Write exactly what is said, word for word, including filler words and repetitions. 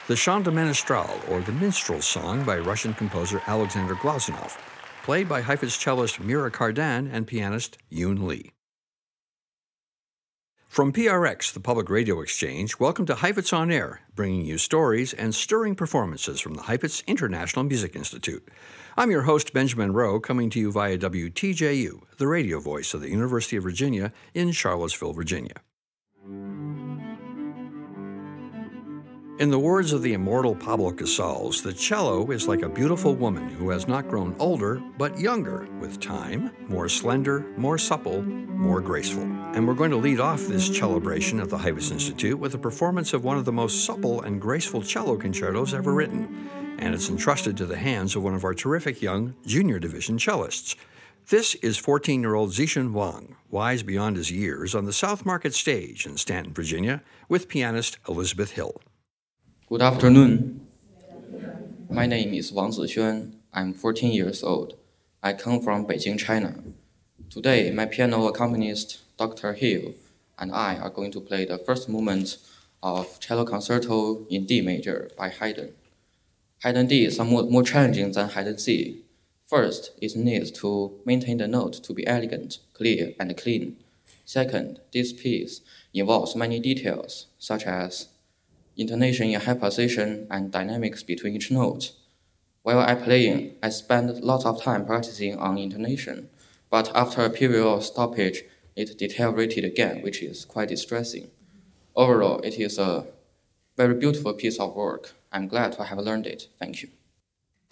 the Chant de Ménestrel, or the Minstrel Song by Russian composer Alexander Glazunov, played by Heifetz cellist Mira Cardan and pianist Yoon Lee. From P R X, the Public Radio Exchange, welcome to Heifetz on Air, bringing you stories and stirring performances from the Heifetz International Music Institute. I'm your host, Benjamin Rowe, coming to you via W T J U, the radio voice of the University of Virginia in Charlottesville, Virginia. In the words of the immortal Pablo Casals, the cello is like a beautiful woman who has not grown older, but younger, with time, more slender, more supple, more graceful. And we're going to lead off this celebration at the Heifetz Institute with a performance of one of the most supple and graceful cello concertos ever written. And it's entrusted to the hands of one of our terrific young junior division cellists. This is fourteen-year-old Zixun Wang, wise beyond his years, on the South Market stage in Stanton, Virginia, with pianist Elizabeth Hill. Good afternoon. My name is Wang Zixun. I'm fourteen years old. I come from Beijing, China. Today, my piano accompanist, Doctor Hill, and I are going to play the first movement of Cello Concerto in D major by Haydn. Haydn D is somewhat more challenging than Haydn C. First, it needs to maintain the note to be elegant, clear, and clean. Second, this piece involves many details, such as intonation in high position and dynamics between each note. While I playing, I spend lots of time practicing on intonation, but after a period of stoppage, it deteriorated again, which is quite distressing. Overall, it is a very beautiful piece of work. I'm glad to have learned it. Thank you.